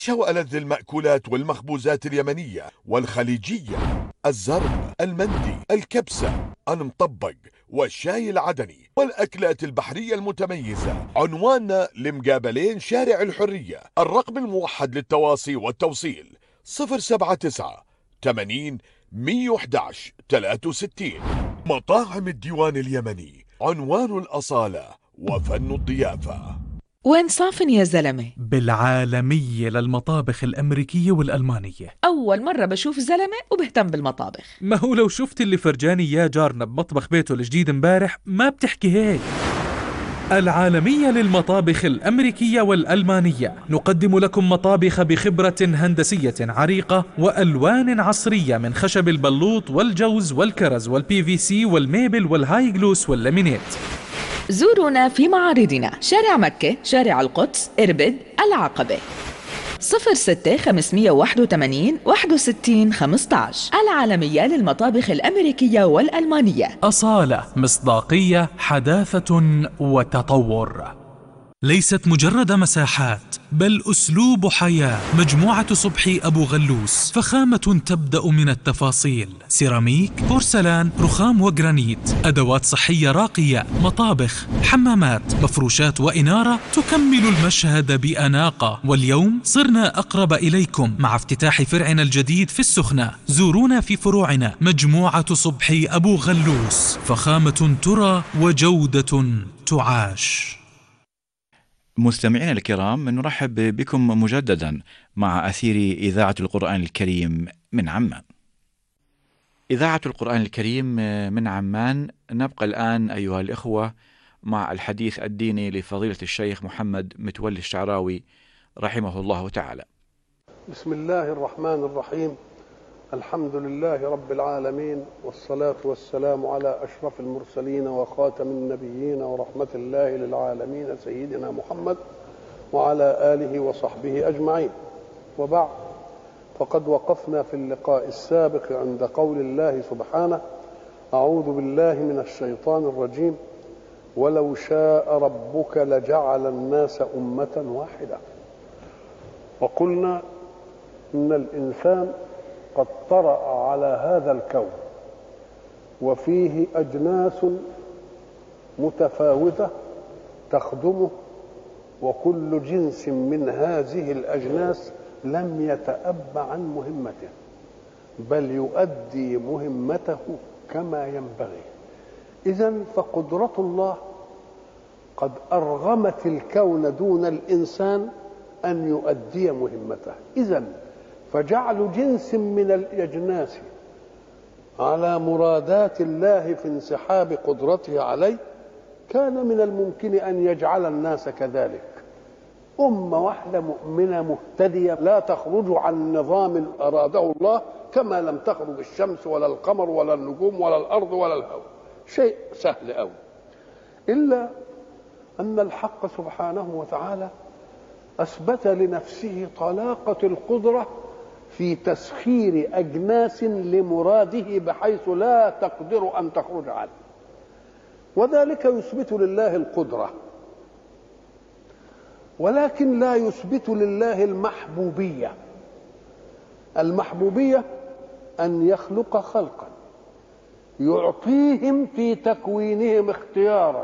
شو ألذ المأكولات والمخبوزات اليمنية والخليجية: الزرب، المندي، الكبسة، المطبق، والشاي العدني، والأكلات البحرية المتميزة. عنواننا لمقابلين شارع الحرية. الرقم الموحد للتواصي والتوصيل 079 80 111 63. مطاعم الديوان اليمني، عنوان الأصالة وفن الضيافة. وين صافن يا زلمة؟ بالعالمية للمطابخ الأمريكية والألمانية. أول مرة بشوف زلمة وبهتم بالمطابخ. ما هو لو شفت اللي فرجاني يا جارنا بمطبخ بيته الجديد امبارح ما بتحكي هيك. العالمية للمطابخ الأمريكية والألمانية، نقدم لكم مطابخ بخبرة هندسية عريقة وألوان عصرية من خشب البلوط والجوز والكرز والبي في سي والميبل والهاي جلوس واللامينيت. زورونا في معارضنا: شارع مكة، شارع القدس، إربد، العقبة. 06 581 61 15. العالمية للمطابخ الأمريكية والألمانية. أصالة، مصداقية، حداثة وتطور. ليست مجرد مساحات بل أسلوب حياة. مجموعة صبحي أبو غلوس، فخامة تبدأ من التفاصيل: سيراميك، بورسلان، رخام وجرانيت، أدوات صحية راقية، مطابخ، حمامات، مفروشات وإنارة تكمل المشهد بأناقة. واليوم صرنا أقرب إليكم مع افتتاح فرعنا الجديد في السخنة. زورونا في فروعنا. مجموعة صبحي أبو غلوس، فخامة ترى وجودة تعاش. مستمعينا الكرام، نرحب بكم مجددا مع أثير إذاعة القرآن الكريم من عمان. إذاعة القرآن الكريم من عمان. نبقى الآن أيها الإخوة مع الحديث الديني لفضيلة الشيخ محمد متولي الشعراوي رحمه الله تعالى. بسم الله الرحمن الرحيم. الحمد لله رب العالمين، والصلاة والسلام على أشرف المرسلين وخاتم النبيين ورحمة الله للعالمين سيدنا محمد وعلى آله وصحبه أجمعين. وبعد، فقد وقفنا في اللقاء السابق عند قول الله سبحانه: أعوذ بالله من الشيطان الرجيم: ولو شاء ربك لجعل الناس أمة واحدة. وقلنا إن الإنسان قد طرأ على هذا الكون وفيه أجناس متفاوتة تخدمه، وكل جنس من هذه الأجناس لم يتأب عن مهمته، بل يؤدي مهمته كما ينبغي. إذن فقدرة الله قد أرغمت الكون دون الإنسان أن يؤدي مهمته. إذن فجعل جنس من الأجناس على مرادات الله في انسحاب قدرته عليه كان من الممكن أن يجعل الناس كذلك، أمة واحدة مؤمنة مهتدية لا تخرج عن نظام أراده الله، كما لم تخرج الشمس ولا القمر ولا النجوم ولا الأرض ولا الهواء. شيء سهل أوي. إلا أن الحق سبحانه وتعالى أثبت لنفسه طلاقة القدرة في تسخير أجناس لمراده بحيث لا تقدر أن تخرج عنه، وذلك يثبت لله القدرة، ولكن لا يثبت لله المحبوبية. المحبوبية أن يخلق خلقا يعطيهم في تكوينهم اختيارا،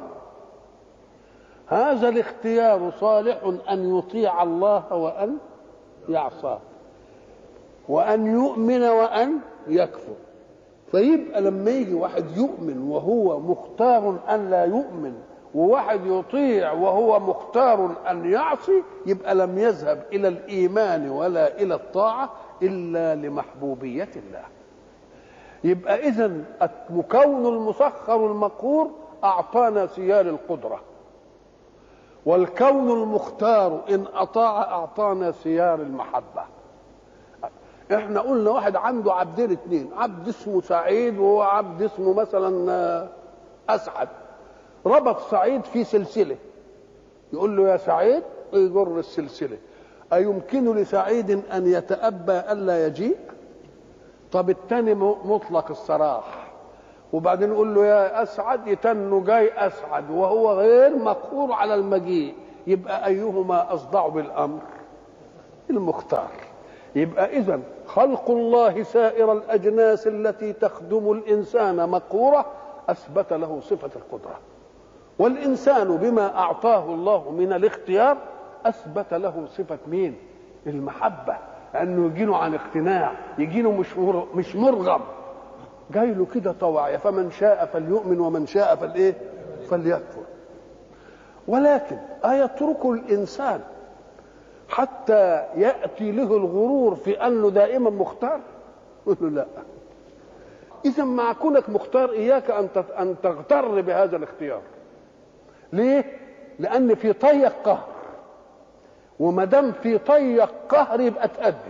هذا الاختيار صالح أن يطيع الله وأن يعصاه، وأن يؤمن وأن يكفر. فيبقى لما يجي واحد يؤمن وهو مختار أن لا يؤمن، وواحد يطيع وهو مختار أن يعصي، يبقى لم يذهب إلى الإيمان ولا إلى الطاعة إلا لمحبوبية الله. يبقى إذن الكون المسخر المقهور أعطانا سيال القدرة، والكون المختار إن أطاع أعطانا سيار المحبة. احنا قلنا واحد عنده عبدين اتنين، عبد اسمه سعيد وهو عبد اسمه مثلا أسعد. ربط سعيد في سلسلة، يقول له يا سعيد يجر السلسلة. أيمكن لسعيد أن يتأبى ألا يجيء؟ طب التاني مطلق السراح، وبعدين يقول له يا أسعد يتنه جاي أسعد وهو غير مقهور على المجيء. يبقى أيهما أصدع بالأمر؟ المختار. يبقى إذن خلق الله سائر الأجناس التي تخدم الإنسان مقهورة أثبت له صفة القدرة، والإنسان بما أعطاه الله من الاختيار أثبت له صفة مين؟ المحبة، أنه يجيله عن اقتناع، يجيله مش مرغم، جاي له كده طوعية، فمن شاء فليؤمن ومن شاء فليكفر. ولكن أيترك الإنسان حتى يأتي له الغرور في أنه دائما مختار؟ يقول له لا. إذا مع كونك مختار إياك أن تغتر بهذا الاختيار. ليه؟ لأن في طيق قهر، وما دام في طيق قهر يبقى تأدب.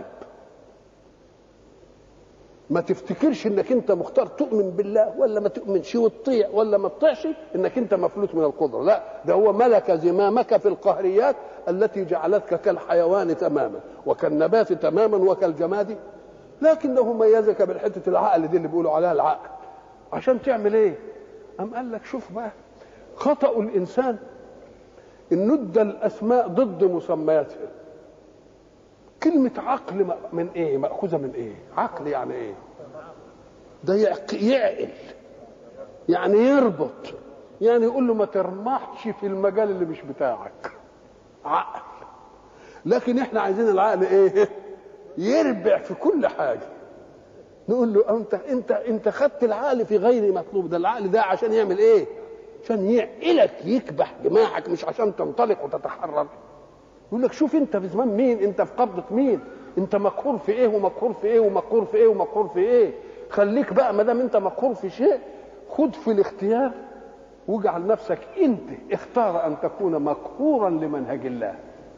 ما تفتكرش انك انت مختار تؤمن بالله ولا ما تؤمنش وتطيع ولا ما تطيعش انك انت مفلوت من القدره، لا، ده هو ملك زمامك في القهريات التي جعلتك كالحيوان تماما وكالنبات تماما وكالجماد، لكنه ميزك بالحته العقل دي اللي بيقولوا عليها العقل. عشان تعمل ايه؟ قام قال لك شوف بقى، خطأ الانسان ان ندى الاسماء ضد مسمياتها. كلمة عقل من ايه؟ مأخوذة من ايه؟ عقل يعني ايه؟ ده يعقل، يعني يربط، يعني يقول له ما ترمحش في المجال اللي مش بتاعك. عقل. لكن احنا عايزين العقل ايه؟ يربع في كل حاجة. نقول له انت خدت العقل في غير مطلوب. ده العقل ده عشان يعمل ايه؟ عشان يعقلك، يكبح جماحك، مش عشان تنطلق وتتحرر. يقول لك شوف انت في زمان مين، انت في قبضة مين، انت مقهور في ايه ومقهور في ايه ومقهور في ايه ومقهور في ايه. خليك بقى ما دام انت مقهور في شيء، خد في الاختيار واجعل نفسك انت اختار ان تكون مقهورا لمنهج الله،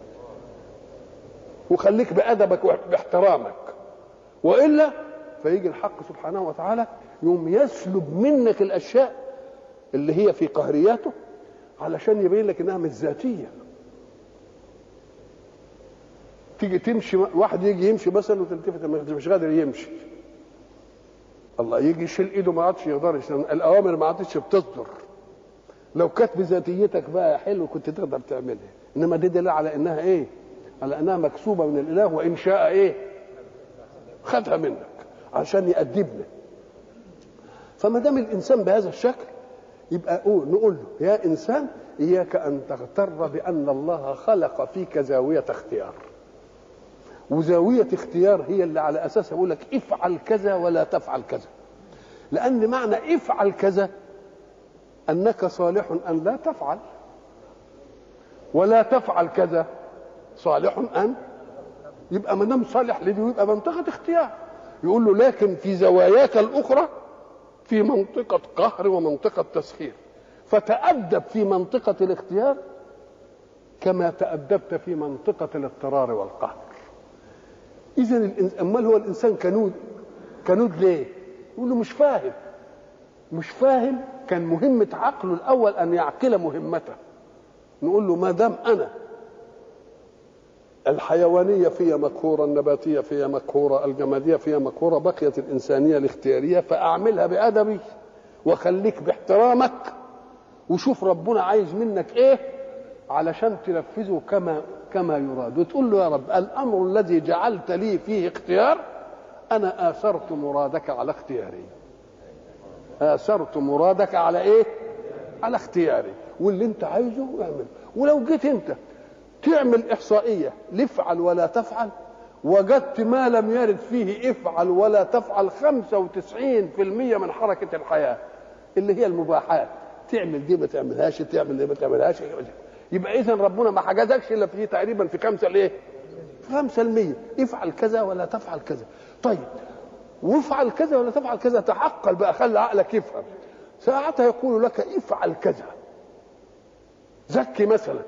وخليك بأدبك وباحترامك، والا فيجي الحق سبحانه وتعالى يوم يسلب منك الاشياء اللي هي في قهرياته علشان يبين لك انها مش ذاتيه. تيجي تمشي، واحد يجي يمشي مثلا وتلتفت مش قادر يمشي، الله يجي يشيل ايده ما عادش يقدرش، الاوامر ما عادش بتصدر. لو كانت بذاتيتك بقى حلو كنت تقدر تعملها، انما دي دليل على انها ايه؟ على انها مكسوبه من الاله، وان شاء ايه؟ خدها منك عشان يأدبنا. فما دام الانسان بهذا الشكل يبقى نقول له يا انسان اياك ان تغتر بان الله خلق فيك زاويه اختيار، وزاويه اختيار هي اللي على اساسها يقول لك افعل كذا ولا تفعل كذا. لان معنى افعل كذا انك صالح ان لا تفعل، ولا تفعل كذا صالح ان، يبقى ما دام صالح لدي يبقى منطقه اختيار. يقول له لكن في زواياك الاخرى في منطقه قهر ومنطقه تسخير، فتأدب في منطقه الاختيار كما تأدبت في منطقه الاضطرار والقهر. اذا امال هو الانسان كنود ليه؟ يقول له مش فاهم. كان مهمه عقله الاول ان يعقل مهمته. نقول له ما دام انا الحيوانيه فيها مقهوره، النباتيه فيها مقهوره، الجماديه فيها مقهوره، بقيت الانسانيه الاختياريه فاعملها بادبي وخليك باحترامك، وشوف ربنا عايز منك ايه علشان تنفذه كما يراد. وتقول له يا رب الامر الذي جعلت لي فيه اختيار انا اثرت مرادك على اختياري. اثرت مرادك على ايه؟ على اختياري، واللي انت عايزه اعمل. ولو جيت انت تعمل احصائيه لافعل ولا تفعل، وجدت ما لم يرد فيه افعل ولا تفعل 95% من حركه الحياه اللي هي المباحات، تعمل دي ما تعملهاش، تعمل دي ما تعملهاش. يبقى اذا ربنا ما حجزكش الا في تقريبا في 5% افعل كذا ولا تفعل كذا. طيب وافعل كذا ولا تفعل كذا، تعقل بقى، خلي عقلك يفهم. ساعتها يقول لك افعل كذا، زكي مثلا.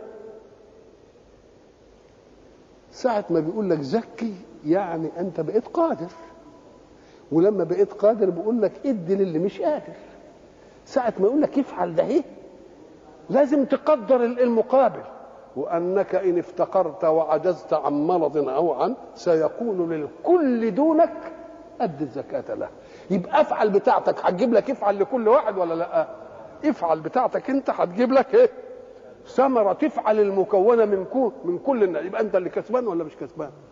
ساعة ما بيقول لك زكي يعني انت بقيت قادر، ولما بقيت قادر بيقول لك ادي للي مش قادر. ساعة ما يقول لك افعل ده ايه، لازم تقدر المقابل، وانك ان افتقرت وعجزت عن مرض او عن سيكون للكل دونك ادي الزكاة له. يبقى افعل بتاعتك هتجيب لك افعل لكل واحد ولا لا؟ افعل بتاعتك انت هتجيب لك ايه؟ ثمرة تفعل المكونة من كل الناس. يبقى انت اللي كسبان ولا مش كسبان؟